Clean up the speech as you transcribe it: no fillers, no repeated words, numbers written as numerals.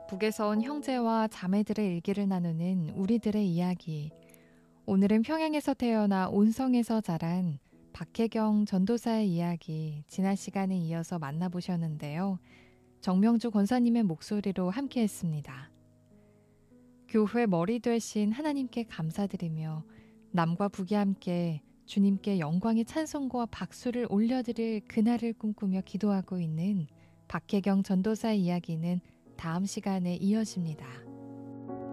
북에서 온 형제와 자매들의 일기를 나누는 우리들의 이야기. 오늘은 평양에서 태어나 온성에서 자란 박혜경 전도사의 이야기 지난 시간에 이어서 만나보셨는데요. 정명주 권사님의 목소리로 함께했습니다. 교회 머리 되신 하나님께 감사드리며 남과 북이 함께 주님께 영광의 찬송과 박수를 올려드릴 그날을 꿈꾸며 기도하고 있는 박혜경 전도사의 이야기는 다음 시간에 이어집니다.